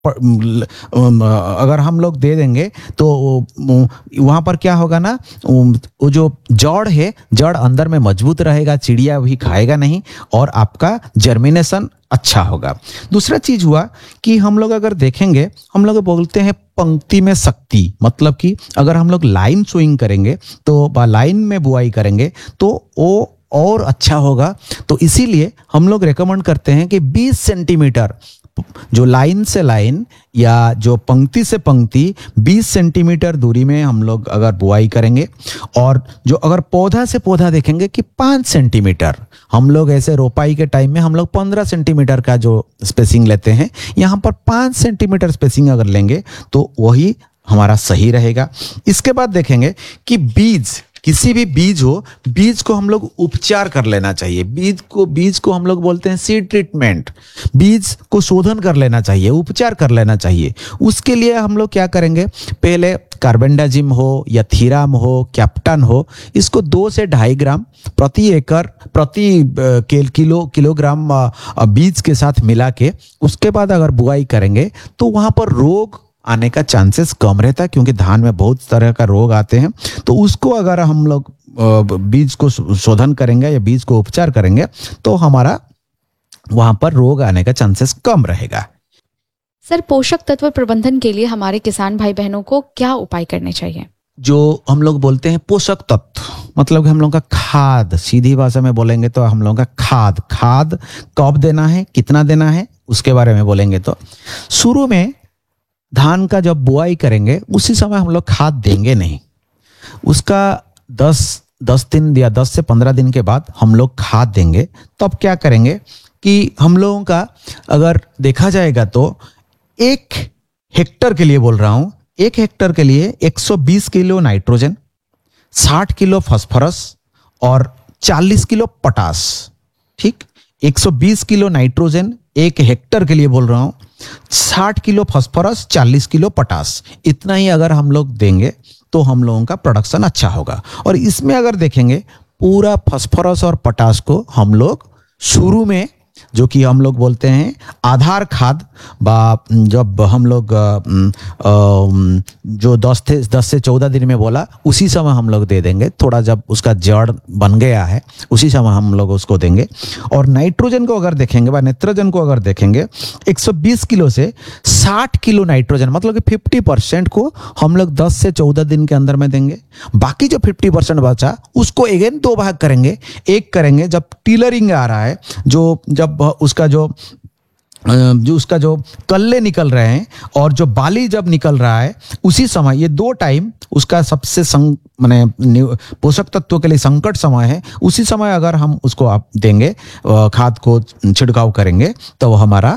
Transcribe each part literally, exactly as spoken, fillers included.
अगर हम लोग दे देंगे तो वहाँ पर क्या होगा ना, वो जो जड़ है, जड़ अंदर में मजबूत रहेगा, चिड़िया भी खाएगा नहीं और आपका जर्मिनेशन अच्छा होगा। दूसरा चीज हुआ कि हम लोग अगर देखेंगे, हम लोग बोलते हैं पंक्ति में शक्ति, मतलब कि अगर हम लोग लाइन सोइंग करेंगे तो लाइन में बुआई करेंगे तो वो और अच्छा होगा। तो इसीलिए हम लोग रेकमेंड करते हैं कि बीस सेंटीमीटर जो लाइन से लाइन या जो पंक्ति से पंक्ति बीस सेंटीमीटर दूरी में हम लोग अगर बुआई करेंगे, और जो अगर पौधा से पौधा देखेंगे कि पाँच सेंटीमीटर, हम लोग ऐसे रोपाई के टाइम में हम लोग पंद्रह सेंटीमीटर का जो स्पेसिंग लेते हैं, यहाँ पर पाँच सेंटीमीटर स्पेसिंग अगर लेंगे तो वही हमारा सही रहेगा। इसके बाद देखेंगे कि बीज, किसी भी बीज हो, बीज को हम लोग उपचार कर लेना चाहिए। बीज को बीज को हम लोग बोलते हैं सीड ट्रीटमेंट। बीज को शोधन कर लेना चाहिए, उपचार कर लेना चाहिए। उसके लिए हम लोग क्या करेंगे, पहले कार्बेंडाजिम हो या थीराम हो, कैप्टन हो, इसको दो से ढाई ग्राम प्रति एकड़ प्रति किलो किलोग्राम बीज के साथ मिला के उसके बाद अगर बुआई करेंगे तो वहां पर रोग आने का चांसेस कम रहता है, क्योंकि धान में बहुत तरह का रोग आते हैं। तो उसको अगर हम लोग बीज को शोधन करेंगे या बीज को उपचार करेंगे तो हमारा वहां पर रोग आने का चांसेस कम रहेगा। सर, पोषक तत्व प्रबंधन के लिए हमारे किसान भाई बहनों को क्या उपाय करने चाहिए? जो हम लोग बोलते हैं पोषक तत्व, मतलब हम लोग का खाद, सीधी भाषा में बोलेंगे तो हम लोग का खाद खाद कब देना है, कितना देना है, उसके बारे में बोलेंगे तो शुरू में धान का जब बुआई करेंगे उसी समय हम लोग खाद देंगे नहीं। उसका दस दस दिन या दस से पंद्रह दिन के बाद हम लोग खाद देंगे। तब क्या करेंगे कि हम लोगों का अगर देखा जाएगा तो एक हेक्टर के लिए बोल रहा हूं, एक हेक्टर के लिए एक सौ बीस किलो नाइट्रोजन, साठ किलो फास्फोरस और चालीस किलो पोटास। ठीक, एक सौ बीस किलो नाइट्रोजन एक हेक्टर के लिए बोल रहा हूं, साठ किलो फास्फोरस, चालीस किलो पोटास, इतना ही अगर हम लोग देंगे तो हम लोगों का प्रोडक्शन अच्छा होगा। और इसमें अगर देखेंगे पूरा फास्फोरस और पोटास को हम लोग शुरू में, जो कि हम लोग बोलते हैं आधार खाद, बा जब हम लोग जो दस थे दस से चौदह दिन में बोला उसी समय हम लोग दे देंगे। थोड़ा जब उसका जड़ बन गया है उसी समय हम लोग उसको देंगे। और नाइट्रोजन को अगर देखेंगे, बा नेत्रजन को अगर देखेंगे, एक सौ बीस किलो से साठ किलो नाइट्रोजन, मतलब कि पचास परसेंट को हम लोग दस से चौदह दिन के अंदर में देंगे। बाकी जो पचास परसेंट बचा उसको अगेन दो भाग करेंगे। एक करेंगे जब टिलरिंग आ रहा है, जो जब उसका जो जो उसका जो कल्ले निकल रहे हैं और जो बाली जब निकल रहा है उसी समय, ये दो टाइम उसका सबसे संग माने पोषक तत्वों के लिए संकट समय है। उसी समय अगर हम उसको आप देंगे, खाद को छिड़काव करेंगे तो हमारा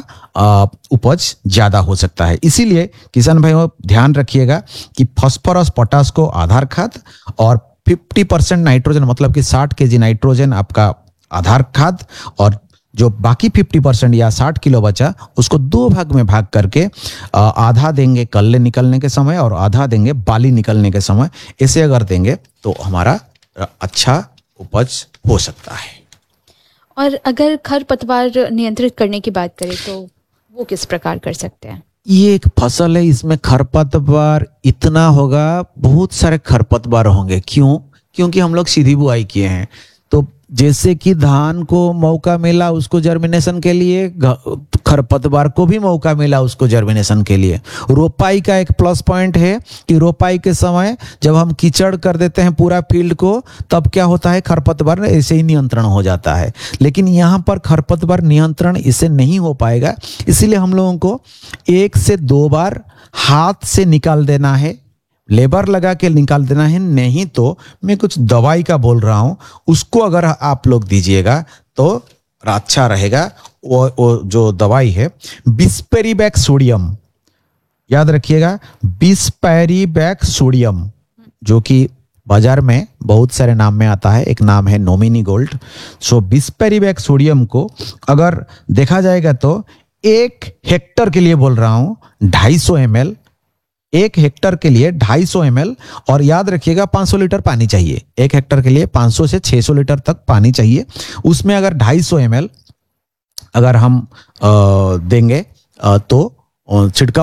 उपज ज्यादा हो सकता है। इसीलिए किसान भाइयों ध्यान रखिएगा कि फास्फोरस पोटास को आधार खाद और पचास परसेंट नाइट्रोजन, मतलब कि साठ केजी नाइट्रोजन आपका आधार खाद, और जो बाकी पचास परसेंट या साठ किलो बचा उसको दो भाग में भाग करके आधा देंगे कल्ले निकलने के समय और आधा देंगे बाली निकलने के समय। ऐसे अगर देंगे तो हमारा अच्छा उपज हो सकता है। और अगर खरपतवार नियंत्रित करने की बात करें तो वो किस प्रकार कर सकते हैं? ये एक फसल है, इसमें खरपतवार इतना होगा, बहुत सारे खरपतवार होंगे। क्यों? क्योंकि हम लोग सीधी बुआई किए हैं। तो जैसे कि धान को मौका मिला उसको जर्मिनेशन के लिए, खरपतवार को भी मौका मिला उसको जर्मिनेशन के लिए। रोपाई का एक प्लस पॉइंट है कि रोपाई के समय जब हम कीचड़ कर देते हैं पूरा फील्ड को, तब क्या होता है, खरपतवार ऐसे ही नियंत्रण हो जाता है। लेकिन यहाँ पर खरपतवार नियंत्रण इससे नहीं हो पाएगा, इसीलिए हम लोगों को एक से दो बार हाथ से निकाल देना है, लेबर लगा के निकाल देना है। नहीं तो मैं कुछ दवाई का बोल रहा हूं, उसको अगर आप लोग दीजिएगा तो अच्छा रहेगा। वो, वो जो दवाई है बिस्पेरिबैक सोडियम, याद रखिएगा, बिस्पेरिबैक सोडियम, जो कि बाजार में बहुत सारे नाम में आता है। एक नाम है नोमिनी गोल्ड। सो बिस्पेरिबैक सोडियम को अगर देखा जाएगा तो एक हेक्टर के लिए बोल रहा हूं ढाई सौ एम एल, एक हेक्टर के लिए ढाई सौ एम एल, और याद रखिएगा पाँच सौ लीटर पानी चाहिए। एक हेक्टर के लिए पाँच सौ से छह सौ लीटर तक पानी चाहिए। उसमें अगर ढाई सौ एम एल अगर हम आ, देंगे आ, तो और छिड़काव